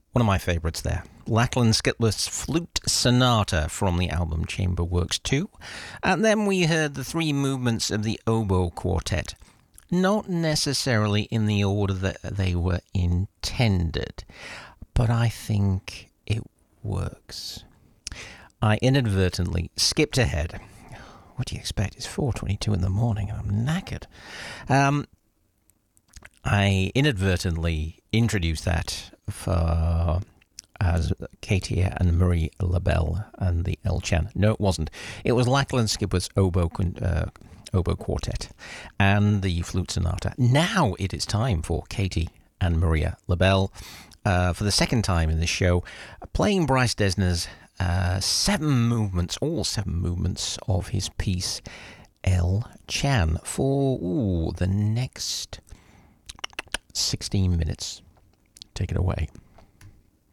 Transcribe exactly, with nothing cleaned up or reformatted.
One of my favourites there. Lachlan Skipworth's Flute Sonata from the album Chamber Works two. And then we heard the three movements of the Oboe Quartet. Not necessarily in the order that they were intended, but I think it works. I inadvertently skipped ahead. What do you expect? It's four twenty-two in the morning and I'm knackered. Um, I inadvertently introduced that for as Katie and Marie LaBelle and the El Chan. No, it wasn't. It was Lachlan Skipworth's Oboe, uh, Oboe Quartet and the Flute Sonata. Now it is time for Katie and Maria LaBelle, uh, for the second time in this show, playing Bryce Dessner's uh, seven movements, all seven movements of his piece El Chan for ooh, the next sixteen minutes. Take it away.